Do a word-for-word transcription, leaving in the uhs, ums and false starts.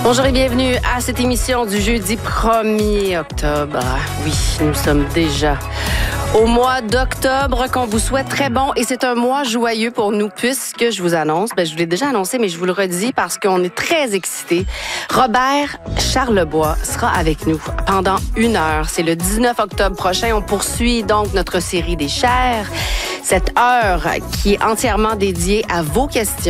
Bonjour et bienvenue à cette émission du jeudi premier octobre. Oui, nous sommes déjà au mois d'octobre qu'on vous souhaite très bon et c'est un mois joyeux pour nous puisque je vous annonce, ben je vous l'ai déjà annoncé mais je vous le redis parce qu'on est très excités. Robert Charlebois sera avec nous pendant une heure. C'est le dix-neuf octobre prochain. On poursuit donc notre série des chairs. Cette heure qui est entièrement dédiée à vos questions.